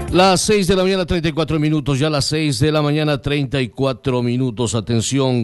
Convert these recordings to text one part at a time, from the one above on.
Las 6 de la mañana, 34 minutos, ya las 6 de la mañana, 34 minutos. Atención,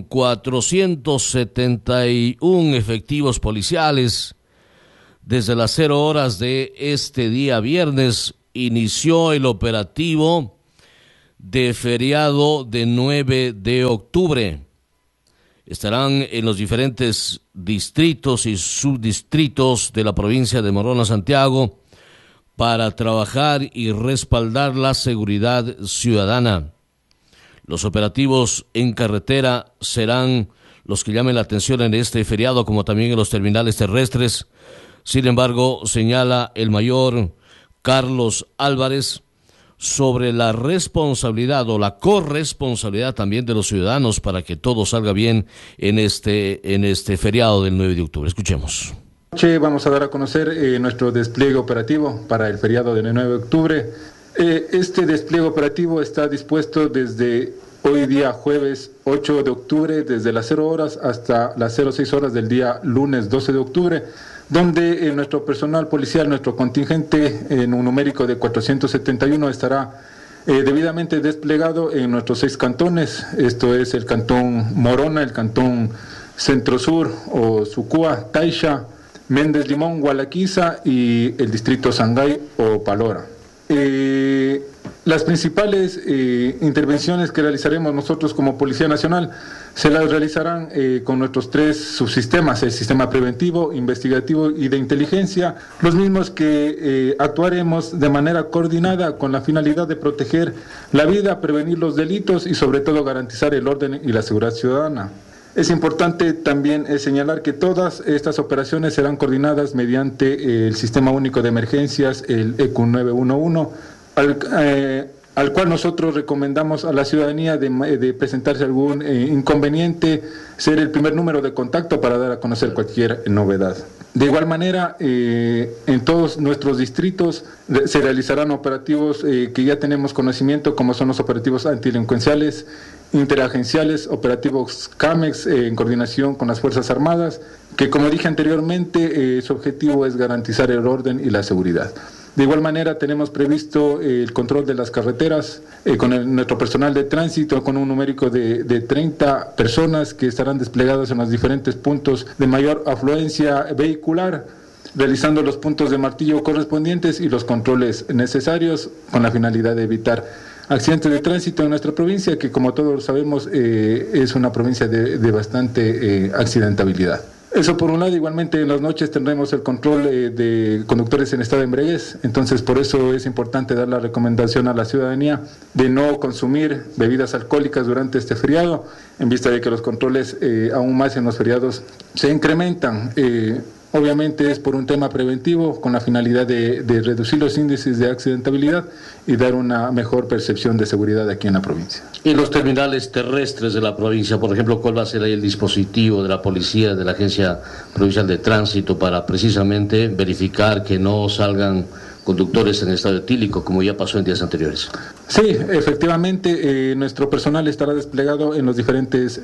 471 efectivos policiales. Desde las 0 horas de este día viernes inició el operativo de feriado de 9 de octubre. Estarán en los diferentes distritos y subdistritos de la provincia de Morona, Santiago, para trabajar y respaldar la seguridad ciudadana. Los operativos en carretera serán los que llamen la atención en este feriado, como también en los terminales terrestres. Sin embargo, señala el mayor Carlos Álvarez sobre la responsabilidad o la corresponsabilidad también de los ciudadanos para que todo salga bien en este feriado del 9 de octubre. Escuchemos. Vamos a dar a conocer nuestro despliegue operativo para el feriado del 9 de octubre. Este despliegue operativo está dispuesto desde hoy día jueves 8 de octubre, desde las 0 horas hasta las 06 horas del día lunes 12 de octubre, donde nuestro personal policial, nuestro contingente en un numérico de 471 estará debidamente desplegado en nuestros 6 cantones. Esto es el cantón Morona, el cantón Centro Sur o Sucúa, Taisha, Méndez Limón, Gualaquiza y el distrito Sangay o Palora. Las principales intervenciones que realizaremos nosotros como Policía Nacional se las realizarán con nuestros 3 subsistemas: el sistema preventivo, investigativo y de inteligencia, los mismos que actuaremos de manera coordinada con la finalidad de proteger la vida, prevenir los delitos y sobre todo garantizar el orden y la seguridad ciudadana. Es importante también señalar que todas estas operaciones serán coordinadas mediante el Sistema Único de Emergencias, el ECU 911, al cual nosotros recomendamos a la ciudadanía de presentarse algún inconveniente, ser el primer número de contacto para dar a conocer cualquier novedad. De igual manera, en todos nuestros distritos se realizarán operativos que ya tenemos conocimiento, como son los operativos antidelincuenciales, interagenciales, operativos CAMEX, en coordinación con las Fuerzas Armadas, que, como dije anteriormente, su objetivo es garantizar el orden y la seguridad. De igual manera, tenemos previsto el control de las carreteras con nuestro personal de tránsito, con un numérico de 30 personas que estarán desplegadas en los diferentes puntos de mayor afluencia vehicular, realizando los puntos de martillo correspondientes y los controles necesarios con la finalidad de evitar accidentes de tránsito en nuestra provincia, que, como todos sabemos, es una provincia de bastante accidentabilidad. Eso por un lado. Igualmente en las noches tendremos el control de conductores en estado de embriaguez. Entonces, por eso es importante dar la recomendación a la ciudadanía de no consumir bebidas alcohólicas durante este feriado, en vista de que los controles aún más en los feriados se incrementan. Obviamente es por un tema preventivo, con la finalidad de reducir los índices de accidentabilidad y dar una mejor percepción de seguridad aquí en la provincia. Y los terminales terrestres de la provincia, por ejemplo, ¿cuál va a ser ahí el dispositivo de la policía, de la Agencia Provincial de Tránsito, para precisamente verificar que no salgan conductores en estado etílico, como ya pasó en días anteriores? Sí, efectivamente, nuestro personal estará desplegado en los diferentes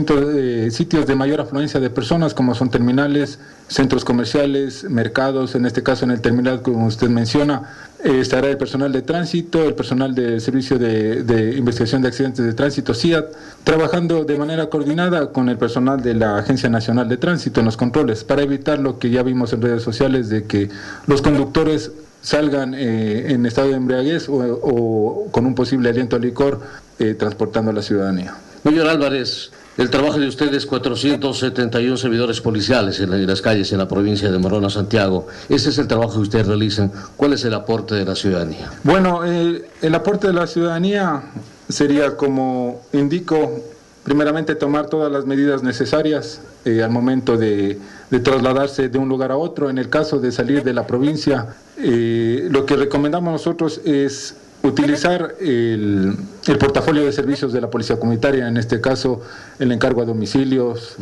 sitios de mayor afluencia de personas, como son terminales, centros comerciales, mercados. En este caso, en el terminal, como usted menciona, estará el personal de tránsito, el personal del Servicio de Investigación de Accidentes de Tránsito, SIAT, trabajando de manera coordinada con el personal de la Agencia Nacional de Tránsito en los controles, para evitar lo que ya vimos en redes sociales, de que los conductores salgan en estado de embriaguez o con un posible aliento a licor transportando a la ciudadanía. Mayor Álvarez, el trabajo de ustedes, 471 servidores policiales en las calles en la provincia de Morona, Santiago, ese es el trabajo que ustedes realizan. ¿Cuál es el aporte de la ciudadanía? Bueno, el aporte de la ciudadanía sería, como indico, primeramente tomar todas las medidas necesarias al momento de trasladarse de un lugar a otro. En el caso de salir de la provincia, lo que recomendamos nosotros es utilizar el portafolio de servicios de la Policía Comunitaria, en este caso el encargo a domicilios,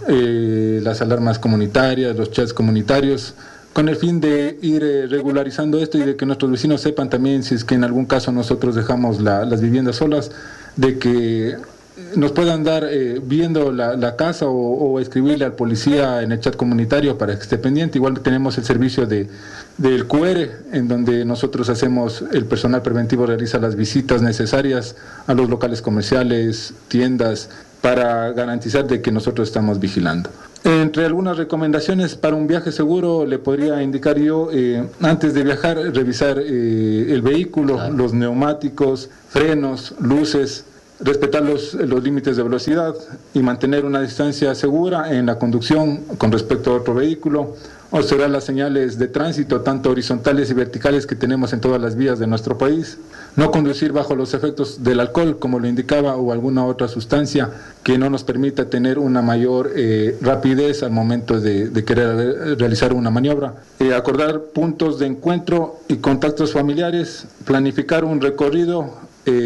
las alarmas comunitarias, los chats comunitarios, con el fin de ir regularizando esto y de que nuestros vecinos sepan también, si es que en algún caso nosotros dejamos las viviendas solas, de que nos puedan dar viendo la casa o escribirle al policía en el chat comunitario para que esté pendiente. Igual tenemos el servicio del QR, en donde nosotros el personal preventivo realiza las visitas necesarias a los locales comerciales, tiendas, para garantizar de que nosotros estamos vigilando. Entre algunas recomendaciones para un viaje seguro, le podría indicar yo, antes de viajar, revisar el vehículo, los neumáticos, frenos, luces, respetar los límites de velocidad y mantener una distancia segura en la conducción con respecto a otro vehículo, observar las señales de tránsito, tanto horizontales y verticales, que tenemos en todas las vías de nuestro país, no conducir bajo los efectos del alcohol, como lo indicaba, o alguna otra sustancia que no nos permita tener una mayor rapidez al momento de querer realizar una maniobra, acordar puntos de encuentro y contactos familiares, planificar un recorrido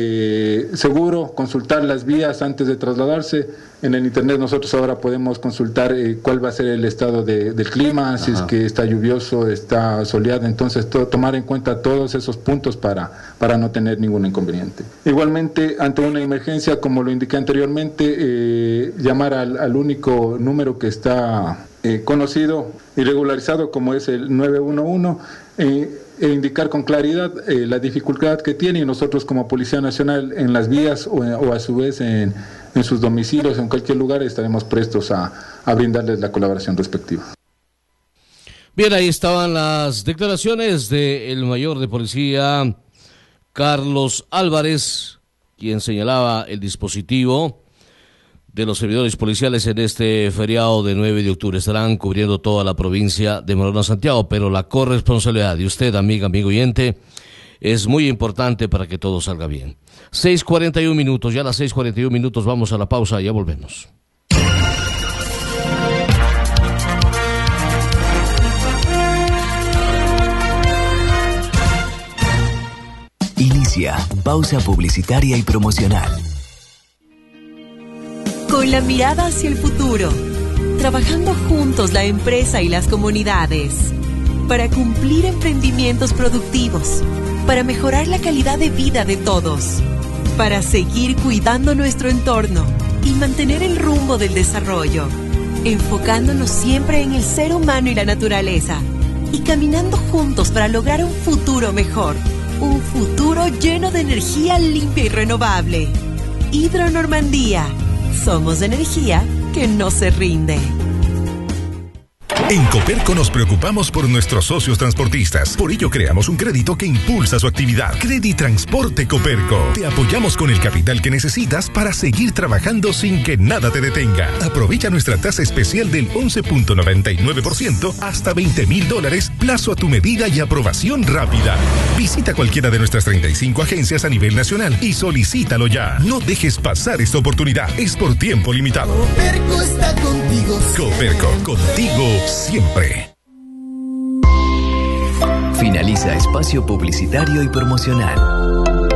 seguro, consultar las vías antes de trasladarse. En el internet nosotros ahora podemos consultar cuál va a ser el estado del clima, si es que está lluvioso, está soleado, entonces tomar en cuenta todos esos puntos para no tener ningún inconveniente. Igualmente, ante una emergencia, como lo indiqué anteriormente, llamar al único número que está conocido y regularizado, como es el 911, e indicar con claridad la dificultad que tiene, y nosotros como Policía Nacional en las vías o a su vez en sus domicilios, en cualquier lugar, estaremos prestos a brindarles la colaboración respectiva. Bien, ahí estaban las declaraciones del mayor de policía Carlos Álvarez, quien señalaba el dispositivo de los servidores policiales en este feriado de 9 de octubre. Estarán cubriendo toda la provincia de Morona, Santiago, pero la corresponsabilidad de usted, amigo oyente, es muy importante para que todo salga bien. 6:41 minutos, ya a las 6:41 minutos vamos a la pausa, ya volvemos. Inicia pausa publicitaria y promocional. Con la mirada hacia el futuro, trabajando juntos la empresa y las comunidades, para cumplir emprendimientos productivos, para mejorar la calidad de vida de todos, para seguir cuidando nuestro entorno y mantener el rumbo del desarrollo, enfocándonos siempre en el ser humano y la naturaleza, y caminando juntos para lograr un futuro mejor, un futuro lleno de energía limpia y renovable. Hidro Normandía. Somos energía que no se rinde. En Coperco nos preocupamos por nuestros socios transportistas. Por ello creamos un crédito que impulsa su actividad. Creditransporte Coperco. Te apoyamos con el capital que necesitas para seguir trabajando sin que nada te detenga. Aprovecha nuestra tasa especial del 11.99% hasta $20,000, plazo a tu medida y aprobación rápida. Visita cualquiera de nuestras 35 agencias a nivel nacional y solicítalo ya. No dejes pasar esta oportunidad. Es por tiempo limitado. Coperco está contigo. Coperco, contigo siempre. Finaliza espacio publicitario y promocional.